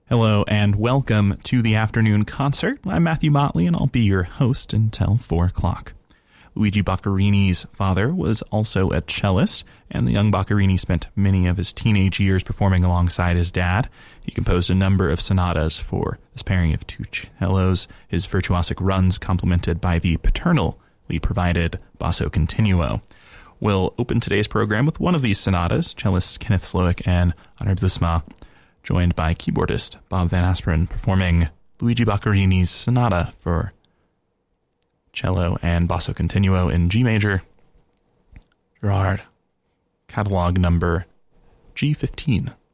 Hello and welcome to the afternoon concert. I'm Matthew Motley and I'll be your host until 4 o'clock. Luigi Boccherini's father was also a cellist, and the young Boccherini spent many of his teenage years performing alongside his dad. He composed a number of sonatas for this pairing of two cellos, his virtuosic runs complemented by the paternally provided basso continuo. We'll open today's program with one of these sonatas, cellist Kenneth Slowik and Arnold Blisma, joined by keyboardist Bob Van Asperen, performing Luigi Boccherini's sonata for cello and basso continuo in G major, Gerard, catalog number G15.